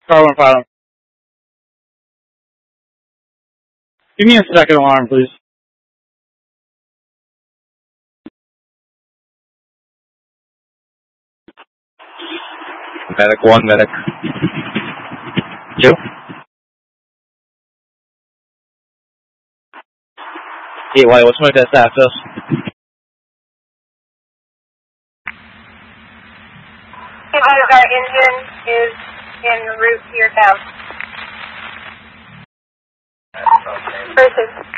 Car 1 fire. Give me a second alarm, please. Medic 1, medic 2. Hey, why? What's my best access? Our engine is en route to your town. Perfect.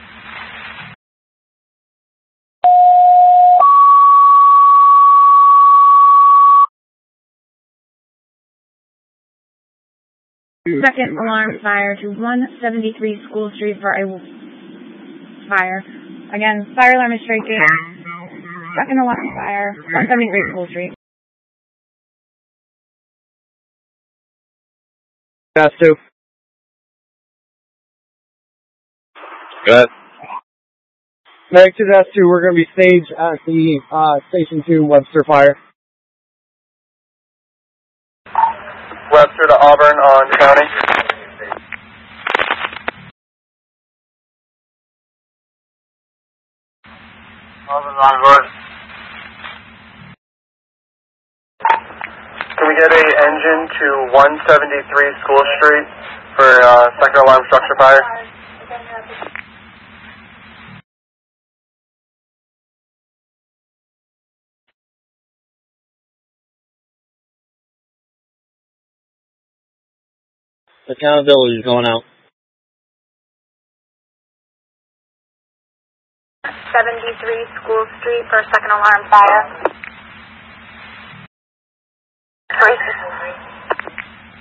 Second alarm fire to 173 School Street for a fire. Again, fire alarm is straight through. Second alarm fire, 173 School Street. Gas 2. Good. Medic 2, Gas 2, we're going to be staged at the Station 2 Webster fire. Webster to Auburn on County. Auburn's on board. Can we get an engine to 173 School Street for second alarm structure fire? Accountability is going out. 73 School Street for second alarm fire. 3.